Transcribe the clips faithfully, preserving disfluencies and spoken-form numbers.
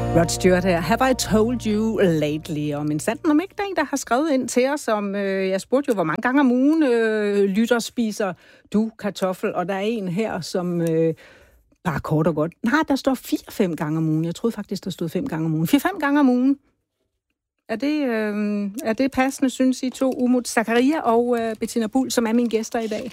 Rod Stewart her. Have I told you lately? Og men sandt om ikke, der er en, der har skrevet ind til os, om øh, jeg spurgte jo, hvor mange gange om ugen øh, lytter spiser du kartoffel, og der er en her, som øh, bare kort og godt. Nej, der står fire-fem gange om ugen. Jeg troede faktisk, der stod fem gange om ugen. fire-fem gange om ugen. Er det, øh, er det passende, synes I to? Umut Zakaria og øh, Bettina Buhl, som er mine gæster i dag.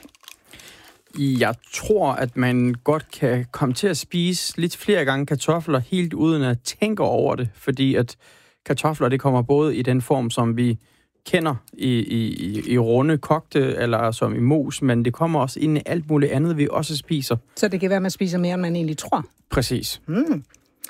Jeg tror, at man godt kan komme til at spise lidt flere gange kartofler, helt uden at tænke over det. Fordi at kartofler, det kommer både i den form, som vi kender i, i, i runde kogte, eller som i mos, men det kommer også ind i alt muligt andet, vi også spiser. Så det kan være, at man spiser mere, end man egentlig tror? Præcis. Mm.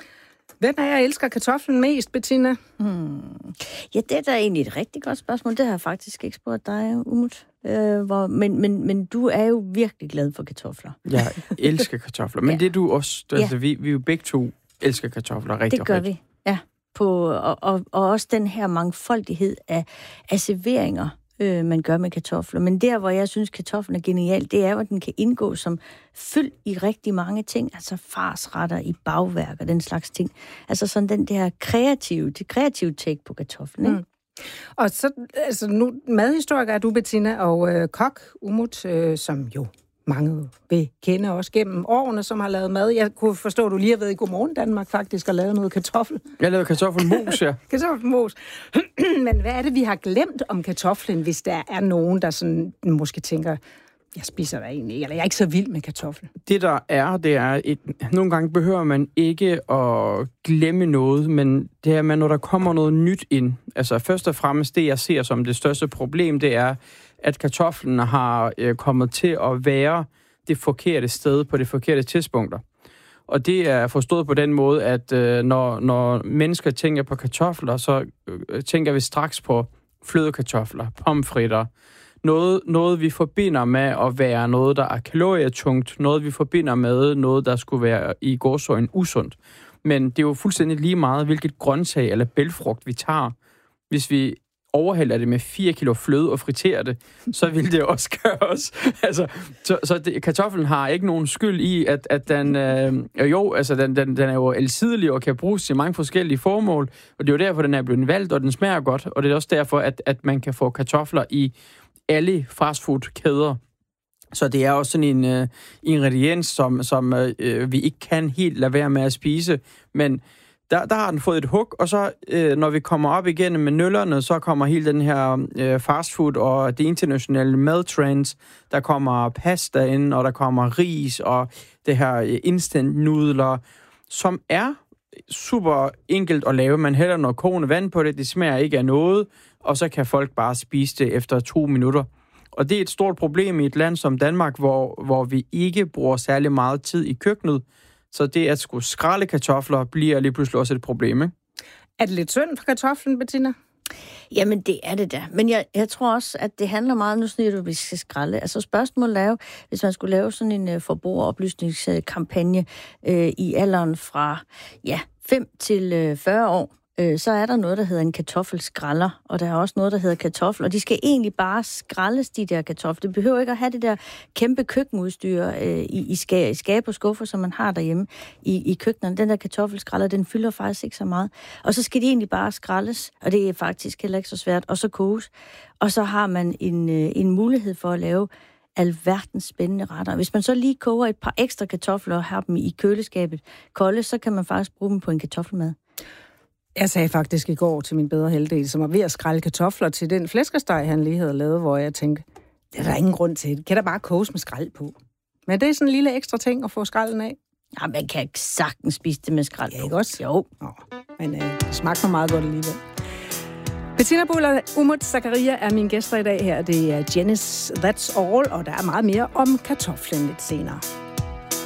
Hvem af jer elsker kartoflen mest, Bettina? Hmm. Ja, det er da egentlig et rigtig godt spørgsmål. Det har jeg faktisk ikke spurgt dig, Umut. Øh, hvor, men, men, men du er jo virkelig glad for kartofler. Jeg elsker kartofler, men ja. Det er du også. Altså, ja. vi, vi jo begge to elsker kartofler rigtig, det gør rigtig. vi, ja. På, og, og, og også den her mangfoldighed af, af serveringer, øh, man gør med kartofler. Men der, hvor jeg synes, kartoflen er genial, det er jo, at den kan indgå som fyld i rigtig mange ting. Altså farsretter i bagværk og den slags ting. Altså sådan den der kreative, det kreative take på kartoflen, ikke? Mm. Og så, altså nu, madhistoriker er du, Bettina, og øh, kok, Umut, øh, som jo mange vil kende også gennem årene, som har lavet mad. Jeg kunne forstå, at du lige har været i Godmorgen Danmark faktisk og lavet noget kartoffel. Jeg lavede kartoffelmos, ja. Kartoffelmos. Men hvad er det, vi har glemt om kartoflen, hvis der er nogen, der sådan måske tænker, jeg spiser der egentlig ikke, eller jeg er ikke så vild med kartoffel? Det der er, det er, et, nogle gange behøver man ikke at glemme noget, men det er, når der kommer noget nyt ind. Altså først og fremmest, det jeg ser som det største problem, det er, at kartoflen har øh, kommet til at være det forkerte sted på det forkerte tidspunkter. Og det er forstået på den måde, at øh, når, når mennesker tænker på kartofler, så øh, tænker vi straks på flødekartofler, pomfritter, Noget, noget, vi forbinder med at være noget, der er kalorietungt. Noget, vi forbinder med noget, der skulle være i gåseøjne usundt. Men det er jo fuldstændig lige meget, hvilket grøntsag eller bælgfrugt vi tager. Hvis vi overhælder det med fire kilo fløde og friterer det, så vil det også gøre os. Altså, så så det, kartoflen har ikke nogen skyld i, at, at den, øh, jo, altså den, den, den er jo alsidelig og kan bruges til mange forskellige formål. Og det er jo derfor, den er blevet valgt, og den smager godt. Og det er også derfor, at, at man kan få kartofler i alle fastfood-kæder. Så det er også sådan en øh, ingrediens, som, som øh, vi ikke kan helt lade være med at spise. Men der, der har den fået et hug, og så øh, når vi kommer op igennem med nøllerne, så kommer hele den her øh, fastfood og det internationale madtrends. Der kommer pasta ind, og der kommer ris og det her øh, instant-nudler, som er super enkelt at lave. Man hælder noget kogende vand på det, det smager ikke af noget, og så kan folk bare spise det efter to minutter. Og det er et stort problem i et land som Danmark, hvor, hvor vi ikke bruger særlig meget tid i køkkenet. Så det at skulle skrælle kartofler bliver lige pludselig også et problem, ikke? Er det lidt synd for kartoflen, Bettina? Jamen, det er det da. Men jeg, jeg tror også, at det handler meget, nu siger du, at vi skal skrælle. Altså spørgsmålet er jo, hvis man skulle lave sådan en uh, forbrugeroplysningskampagne uh, i alderen fra ja, fem til uh, fyrre år, så er der noget, der hedder en kartoffelskræller, og der er også noget, der hedder kartofler, og de skal egentlig bare skrælles, de der kartofler. Det behøver ikke at have det der kæmpe køkkenudstyr øh, i, i, ska, i skab og skuffer, som man har derhjemme i, i køkkenerne. Den der kartoffelskræller, den fylder faktisk ikke så meget. Og så skal de egentlig bare skrælles, og det er faktisk heller ikke så svært, og så koges. Og så har man en, øh, en mulighed for at lave alverdens spændende retter. Hvis man så lige koger et par ekstra kartofler og har dem i køleskabet kolde, så kan man faktisk bruge dem på en kartoffelmad. Jeg sagde faktisk i går til min bedre halvdel, som var ved at skrælle kartofler til den flæskesteg, han lige havde lavet, hvor jeg tænkte, det er der ingen grund til. Det kan der bare koges med skrald på. Men det er sådan en lille ekstra ting at få skralden af. Ja, man kan ikke sagtens spise det med skrald på. Ja, ikke også? Jo. Nå, men øh, det smagte meget godt alligevel. Bettina Buhl og Umut Zakaria er mine gæster i dag her. Det er Jenny's That's All, og der er meget mere om kartoflen lidt senere.